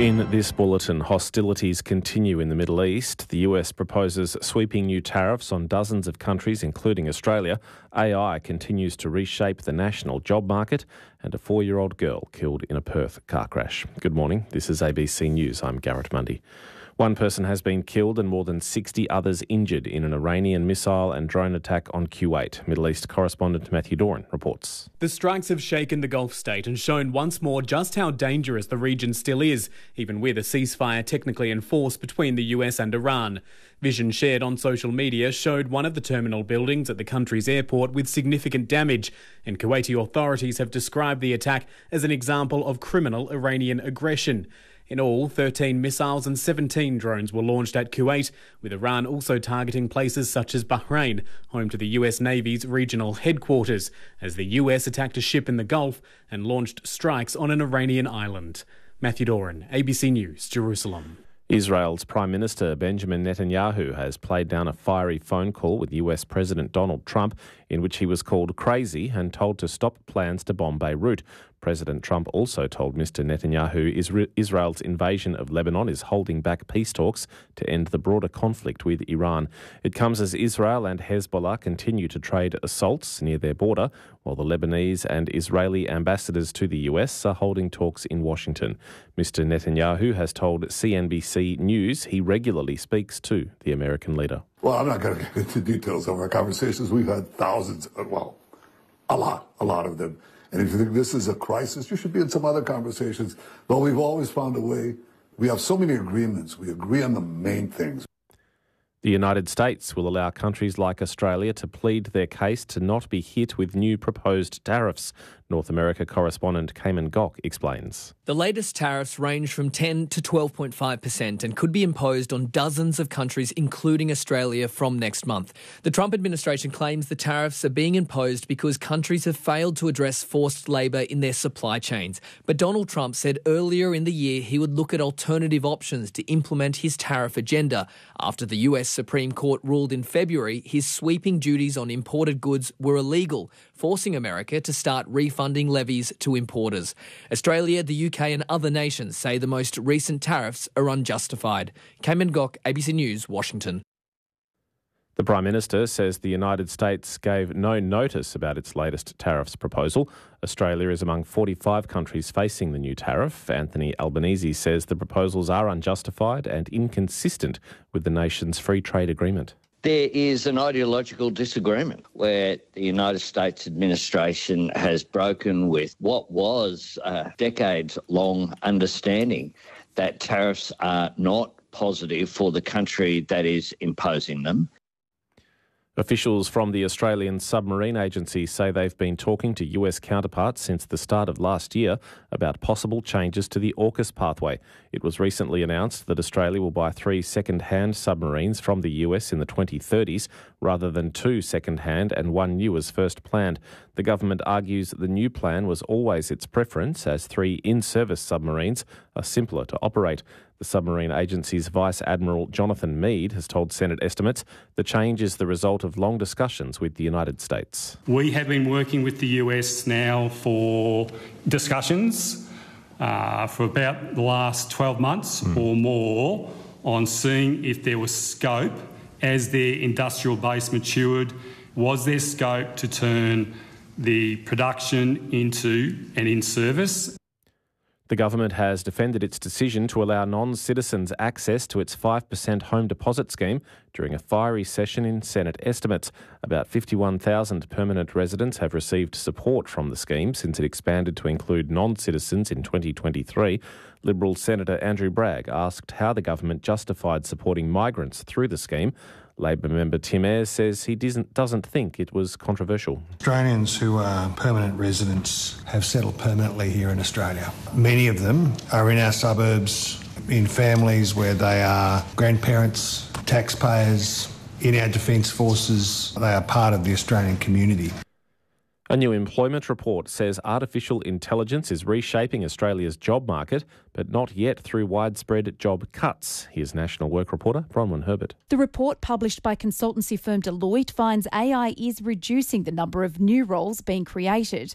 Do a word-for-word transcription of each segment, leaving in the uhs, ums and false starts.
In this bulletin, hostilities continue in the Middle East. The U S proposes sweeping new tariffs on dozens of countries, including Australia. A I continues to reshape the national job market, and a four-year-old girl killed in a Perth car crash. Good morning. This is A B C News. I'm Garrett Mundy. One person has been killed and more than sixty others injured in an Iranian missile and drone attack on Kuwait. Middle East correspondent Matthew Doran reports. The strikes have shaken the Gulf state and shown once more just how dangerous the region still is, even with a ceasefire technically enforced between the U S and Iran. Vision shared on social media showed one of the terminal buildings at the country's airport with significant damage, and Kuwaiti authorities have described the attack as an example of criminal Iranian aggression. In all, thirteen missiles and seventeen drones were launched at Kuwait, with Iran also targeting places such as Bahrain, home to the U S Navy's regional headquarters, as the U S attacked a ship in the Gulf and launched strikes on an Iranian island. Matthew Doran, A B C News, Jerusalem. Israel's Prime Minister Benjamin Netanyahu has played down a fiery phone call with U S President Donald Trump in which he was called crazy and told to stop plans to bomb Beirut. President Trump also told Mister Netanyahu Israel's invasion of Lebanon is holding back peace talks to end the broader conflict with Iran. It comes as Israel and Hezbollah continue to trade assaults near their border, while the Lebanese and Israeli ambassadors to the U S are holding talks in Washington. Mister Netanyahu has told C N B C News he regularly speaks to the American leader. Well, I'm not going to get into details of our conversations. We've had thousands, well, a lot, a lot of them. And if you think this is a crisis, you should be in some other conversations. But we've always found a way. We have so many agreements. We agree on the main things. The United States will allow countries like Australia to plead their case to not be hit with new proposed tariffs. North America correspondent Cayman Gok explains. The latest tariffs range from ten to twelve point five percent and could be imposed on dozens of countries, including Australia, from next month. The Trump administration claims the tariffs are being imposed because countries have failed to address forced labour in their supply chains. But Donald Trump said earlier in the year he would look at alternative options to implement his tariff agenda. After the U S Supreme Court ruled in February his sweeping duties on imported goods were illegal, forcing America to start refunding levies to importers. Australia, the U K and other nations say the most recent tariffs are unjustified. Cayman Gok, A B C News, Washington. The Prime Minister says the United States gave no notice about its latest tariffs proposal. Australia is among forty-five countries facing the new tariff. Anthony Albanese says the proposals are unjustified and inconsistent with the nation's free trade agreement. There is an ideological disagreement where the United States administration has broken with what was a decades-long understanding that tariffs are not positive for the country that is imposing them. Officials from the Australian Submarine Agency say they've been talking to U S counterparts since the start of last year about possible changes to the AUKUS pathway. It was recently announced that Australia will buy three second-hand submarines from the U S in the twenty thirties rather than two second-hand and one new as first planned. The government argues the new plan was always its preference, as three in-service submarines are simpler to operate. The Submarine Agency's Vice Admiral Jonathan Meade has told Senate estimates the change is the result of long discussions with the United States. We have been working with the U S now for discussions uh, for about the last twelve months mm. or more on seeing if there was scope, as their industrial base matured, was there scope to turn the production into an in-service. The government has defended its decision to allow non-citizens access to its five percent home deposit scheme during a fiery session in Senate estimates. About fifty-one thousand permanent residents have received support from the scheme since it expanded to include non-citizens in twenty twenty-three. Liberal Senator Andrew Bragg asked how the government justified supporting migrants through the scheme. Labor member Tim Ayres says he doesn't, doesn't think it was controversial. Australians who are permanent residents have settled permanently here in Australia. Many of them are in our suburbs, in families where they are grandparents, taxpayers, in our defence forces. They are part of the Australian community. A new employment report says artificial intelligence is reshaping Australia's job market, but not yet through widespread job cuts. Here's National Work reporter Bronwyn Herbert. The report published by consultancy firm Deloitte finds A I is reducing the number of new roles being created.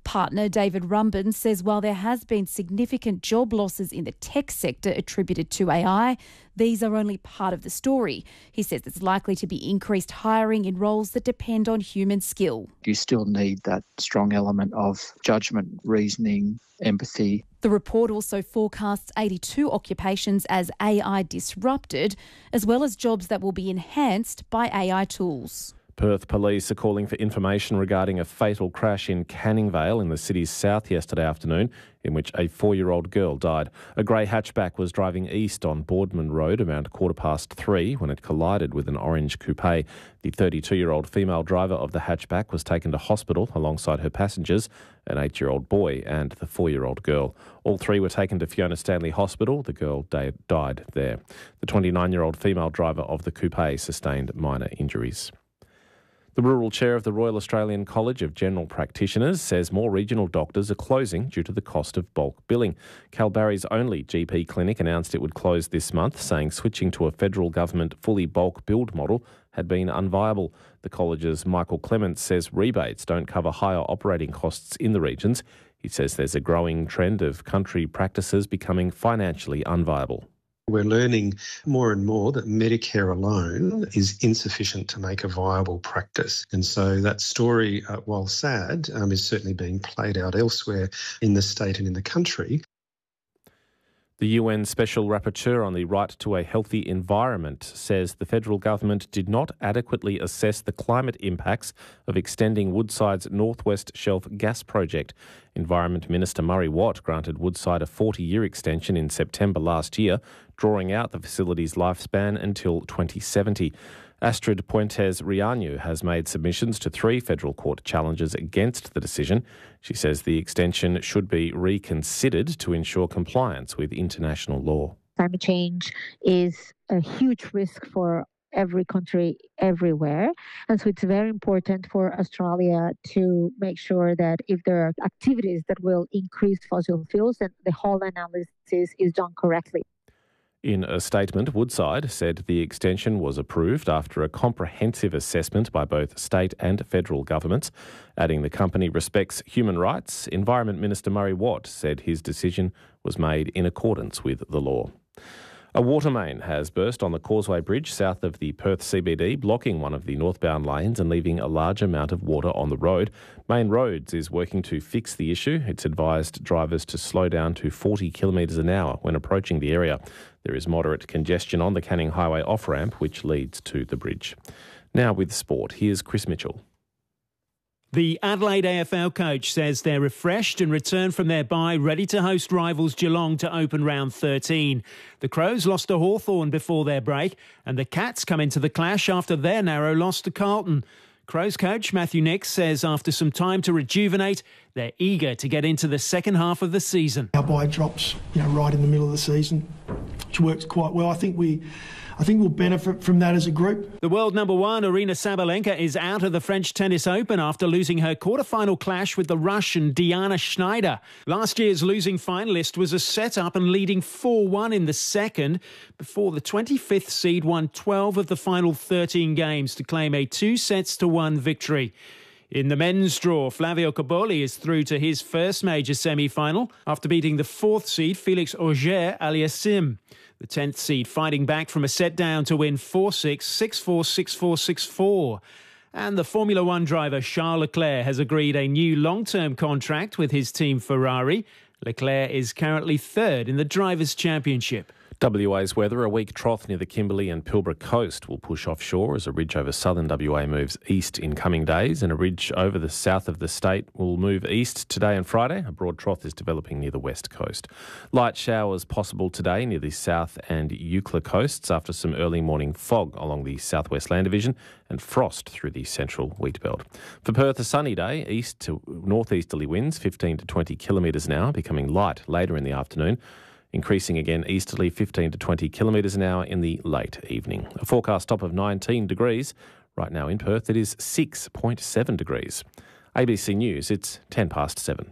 partner David Rumben says while there has been significant job losses in the tech sector attributed to A I, these are only part of the story. He says there's likely to be increased hiring in roles that depend on human skill. You still need that strong element of judgment, reasoning, empathy. The report also forecasts eighty-two occupations as A I disrupted, as well as jobs that will be enhanced by A I tools. Perth police are calling for information regarding a fatal crash in Canning Vale in the city's south yesterday afternoon, in which a four-year-old girl died. A grey hatchback was driving east on Boardman Road around quarter past three when it collided with an orange coupe. The thirty-two-year-old female driver of the hatchback was taken to hospital alongside her passengers, an eight-year-old boy and the four-year-old girl. All three were taken to Fiona Stanley Hospital. The girl died there. The twenty-nine-year-old female driver of the coupe sustained minor injuries. The rural chair of the Royal Australian College of General Practitioners says more regional doctors are closing due to the cost of bulk billing. Kalbarri's only G P clinic announced it would close this month, saying switching to a federal government fully bulk billed model had been unviable. The college's Michael Clements says rebates don't cover higher operating costs in the regions. He says there's a growing trend of country practices becoming financially unviable. We're learning more and more that Medicare alone is insufficient to make a viable practice. And so that story, uh, while sad, um, is certainly being played out elsewhere in the state and in the country. The U N Special Rapporteur on the Right to a Healthy Environment says the federal government did not adequately assess the climate impacts of extending Woodside's North West Shelf gas project. Environment Minister Murray Watt granted Woodside a forty-year extension in September last year, drawing out the facility's lifespan until twenty seventy. Astrid Puentes Riaño has made submissions to three federal court challenges against the decision. She says the extension should be reconsidered to ensure compliance with international law. Climate change is a huge risk for every country everywhere. And so it's very important for Australia to make sure that if there are activities that will increase fossil fuels, then the whole analysis is done correctly. In a statement, Woodside said the extension was approved after a comprehensive assessment by both state and federal governments. Adding the company respects human rights, Environment Minister Murray Watt said his decision was made in accordance with the law. A water main has burst on the Causeway Bridge south of the Perth C B D, blocking one of the northbound lanes and leaving a large amount of water on the road. Main Roads is working to fix the issue. It's advised drivers to slow down to forty kilometres an hour when approaching the area. There is moderate congestion on the Canning Highway off-ramp, which leads to the bridge. Now with sport, here's Chris Mitchell. The Adelaide A F L coach says they're refreshed and return from their bye ready to host rivals Geelong to open round thirteen. The Crows lost to Hawthorn before their break, and the Cats come into the clash after their narrow loss to Carlton. Crows coach Matthew Nix says after some time to rejuvenate, they're eager to get into the second half of the season. Our bye drops, you know, right in the middle of the season, which works quite well. I think we, I think we'll benefit from that as a group. The world number one, Aryna Sabalenka, is out of the French Tennis Open after losing her quarter-final clash with the Russian Diana Schneider. Last year's losing finalist was a set-up and leading four one in the second before the twenty-fifth seed won twelve of the final thirteen games to claim a two sets to one victory. In the men's draw, Flavio Cobolli is through to his first major semi-final after beating the fourth seed Felix Auger-Aliassime. The tenth seed fighting back from a set down to win four six, six four, six four, six four. And the Formula One driver Charles Leclerc has agreed a new long-term contract with his team Ferrari. Leclerc is currently third in the Drivers' Championship. W A's weather, a weak trough near the Kimberley and Pilbara coast will push offshore as a ridge over southern W A moves east in coming days, and a ridge over the south of the state will move east today and Friday. A broad trough is developing near the west coast. Light showers possible today near the south and Eucla coasts after some early morning fog along the southwest land division and frost through the central wheat belt. For Perth, a sunny day, east to northeasterly winds fifteen to twenty kilometres an hour, becoming light later in the afternoon, increasing again easterly fifteen to twenty kilometres an hour in the late evening. A forecast top of nineteen degrees. Right now in Perth, it is six point seven degrees. A B C News, it's ten past seven.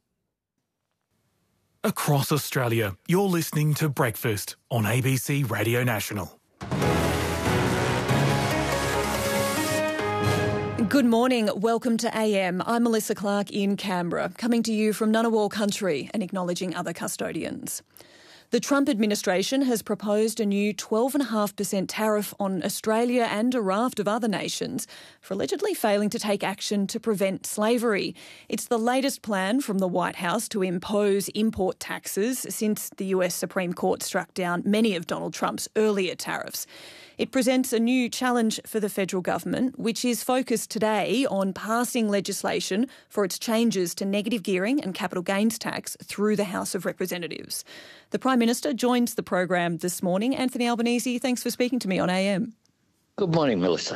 Across Australia, you're listening to Breakfast on A B C Radio National. Good morning. Welcome to A M. I'm Melissa Clark in Canberra, coming to you from Ngunnawal country and acknowledging other custodians. The Trump administration has proposed a new twelve point five percent tariff on Australia and a raft of other nations for allegedly failing to take action to prevent slavery. It's the latest plan from the White House to impose import taxes since the U S Supreme Court struck down many of Donald Trump's earlier tariffs. It presents a new challenge for the federal government, which is focused today on passing legislation for its changes to negative gearing and capital gains tax through the House of Representatives. The Prime Minister joins the program this morning. Anthony Albanese, thanks for speaking to me on A M. Good morning, Melissa.